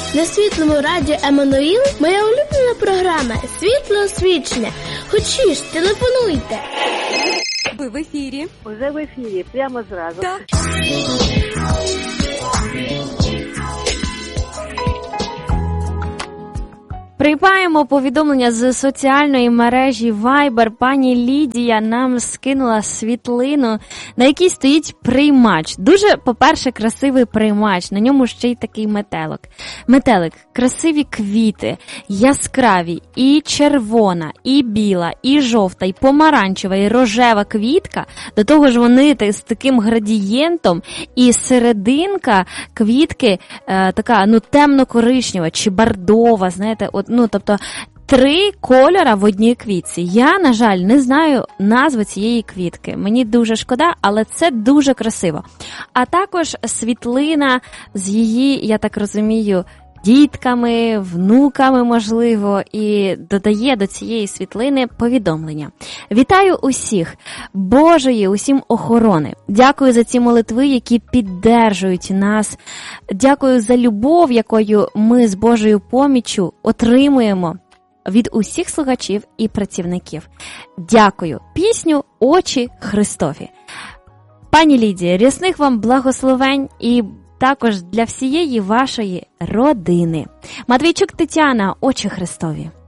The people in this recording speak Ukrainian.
На Світлому радіо Еммануїл моя улюблена програма «Світло освічення». Хочеш, телефонуйте. Ви в ефірі. Уже в ефірі, прямо зразу. Так. Приймаємо повідомлення з соціальної мережі Viber. Пані Лідія нам скинула світлину, на якій стоїть приймач. Дуже, по-перше, красивий приймач. На ньому ще й такий метелик. Метелик, красиві квіти, яскраві, і червона, і біла, і жовта, і помаранчева, і рожева квітка. До того ж вони з таким градієнтом, і серединка квітки така, темно-коричнева чи бордова, знаєте, тобто 3 кольора в одній квітці. Я, на жаль, не знаю назви цієї квітки. Мені дуже шкода, але це дуже красиво. А також світлина з її, я так розумію, дітками, внуками, можливо, і додає до цієї світлини повідомлення. Вітаю усіх! Божої усім охорони! Дякую за ці молитви, які піддержують нас. Дякую за любов, якою ми з Божою поміччю отримуємо від усіх слухачів і працівників. Дякую! Пісню «Очі Христові». Пані Лідія, рясних вам благословень і також для всієї вашої родини. Матвійчук Тетяна, «Очі Христові».